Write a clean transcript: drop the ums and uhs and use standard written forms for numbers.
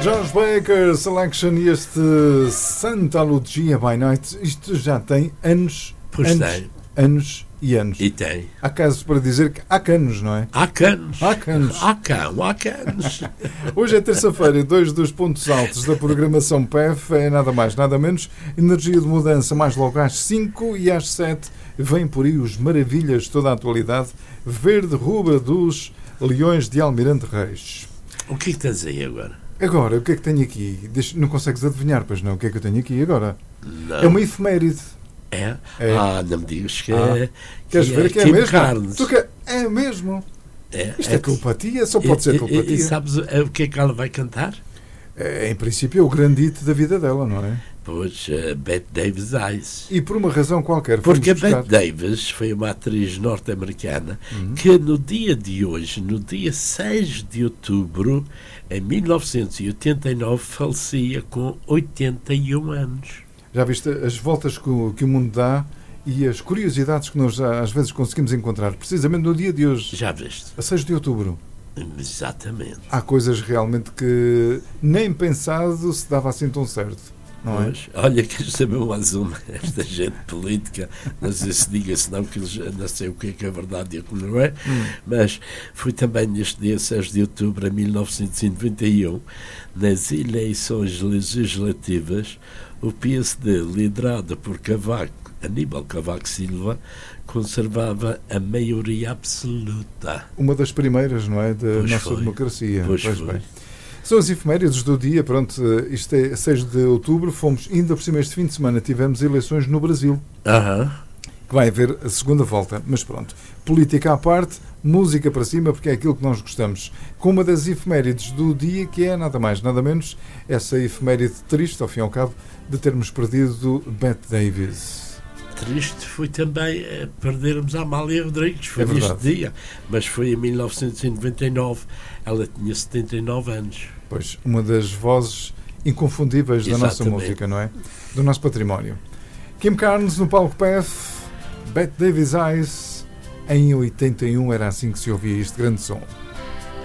George Baker Selection e este Santa Lucia by Night, isto já tem anos, Pois anos, tem. anos e anos. E tem. Há casos para dizer que há canos, não é? Há canos. Há canos. Há canos. Hoje é terça-feira e dois dos pontos altos da programação PEF é nada mais, nada menos energia de mudança, mais logo às 5 e às 7 vem por aí os maravilhas de toda a atualidade, verde rubra dos Leões de Almirante Reis. O que é que tens aí agora? Agora, o que é que tenho aqui? Não consegues adivinhar, pois não? O que é que eu tenho aqui agora? Não. É uma efeméride. É? É. Ah, não me digas que Ah. é. Queres ver que é Kim mesmo? Carnes. É mesmo. É, Isto é telepatia, só pode ser telepatia. E sabes o que é que ela vai cantar? Em princípio é o grande hit da vida dela, não é? Pois, Bette Davis Eyes. E por uma razão qualquer. Porque a fomos Bette buscar- Davis foi uma atriz norte-americana que no dia de hoje, no dia 6 de outubro, em 1989, falecia com 81 anos. Já viste as voltas que o mundo dá e as curiosidades que nós às vezes conseguimos encontrar, precisamente no dia de hoje, Já viste? a 6 de outubro. Exatamente. Há coisas realmente que nem pensado se dava assim tão certo, não é? Pois, olha, queres saber mais uma? Esta gente política, não sei se diga, senão que eles não sei o que é verdade e o que não é, mas foi também neste dia 6 de outubro de 1991, nas eleições legislativas, o PSD, liderado por Aníbal Cavaco Silva, conservava a maioria absoluta. Uma das primeiras, não é? Da Pois nossa foi. democracia. Pois foi. bem. São as efemérides do dia, pronto, isto é 6 de outubro, fomos, ainda por cima este fim de semana, tivemos eleições no Brasil, Aham. que vai haver a segunda volta, mas pronto, política à parte, música para cima, porque é aquilo que nós gostamos, com uma das efemérides do dia, que é nada mais, nada menos, essa efeméride triste, ao fim e ao cabo, de termos perdido Bette Davis. Triste foi também perdermos a Amália Rodrigues, foi É neste verdade. dia, mas foi em 1999, ela tinha 79 anos. Pois, uma das vozes inconfundíveis da nossa Exatamente. música, não é? Do nosso património. Kim Carnes no palco PEF, Bette Davis Eyes, em 81 era assim que se ouvia este grande som.